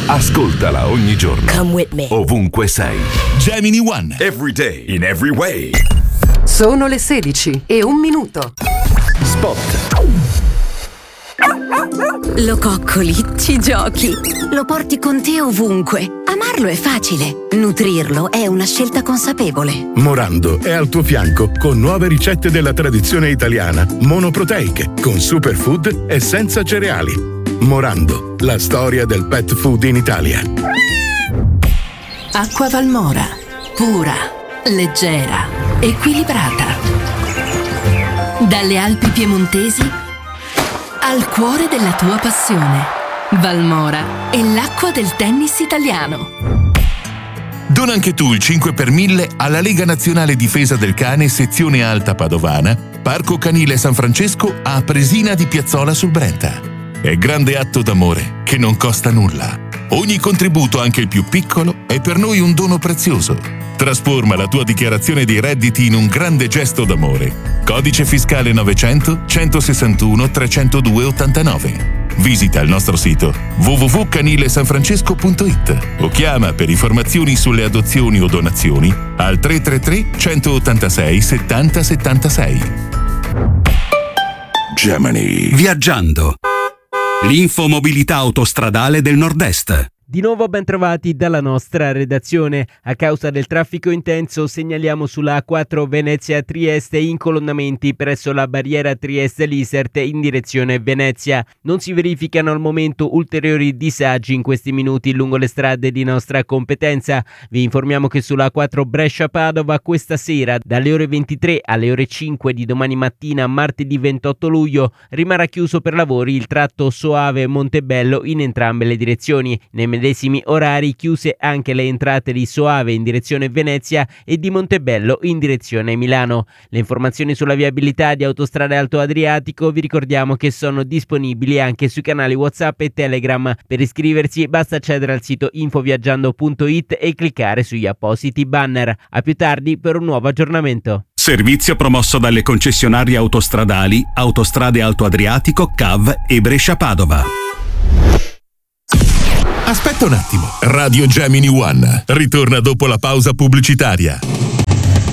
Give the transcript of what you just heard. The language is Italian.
Ascoltala ogni giorno. Come with me. Ovunque sei. Gemini One. Every day, in every way. Sono le 16:01. Spot. Lo coccoli, ci giochi, lo porti con te ovunque. Amarlo è facile, nutrirlo è una scelta consapevole. Morando è al tuo fianco con nuove ricette della tradizione italiana, monoproteiche, con superfood e senza cereali. Morando, la storia del pet food in Italia. Acqua Valmora, pura, leggera, equilibrata. Dalle Alpi piemontesi al cuore della tua passione. Valmora è l'acqua del tennis italiano. Dona anche tu il 5 per 1000 alla Lega Nazionale Difesa del Cane sezione Alta Padovana, Parco Canile San Francesco a Presina di Piazzola sul Brenta. È grande atto d'amore che non costa nulla. Ogni contributo, anche il più piccolo, è per noi un dono prezioso. Trasforma la tua dichiarazione dei redditi in un grande gesto d'amore. Codice fiscale 900 161 302 89. Visita il nostro sito www.canilesanfrancesco.it o chiama per informazioni sulle adozioni o donazioni al 333 186 70 76. Gemini. Viaggiando. L'infomobilità autostradale del Nord-Est. Di nuovo ben trovati dalla nostra redazione. A causa del traffico intenso segnaliamo sulla A4 Venezia-Trieste incolonnamenti presso la barriera Trieste-Lisert in direzione Venezia. Non si verificano al momento ulteriori disagi in questi minuti lungo le strade di nostra competenza. Vi informiamo che sulla A4 Brescia-Padova questa sera dalle ore 23 alle ore 5 di domani mattina martedì 28 luglio rimarrà chiuso per lavori il tratto Soave-Montebello in entrambe le direzioni. Nei medesimi orari chiuse anche le entrate di Soave in direzione Venezia e di Montebello in direzione Milano. Le informazioni sulla viabilità di Autostrade Alto Adriatico vi ricordiamo che sono disponibili anche sui canali WhatsApp e Telegram. Per iscriversi basta accedere al sito infoviaggiando.it e cliccare sugli appositi banner. A più tardi per un nuovo aggiornamento. Servizio promosso dalle concessionarie autostradali Autostrade Alto Adriatico, CAV e Brescia-Padova. Aspetta un attimo. Radio Gemini One ritorna dopo la pausa pubblicitaria.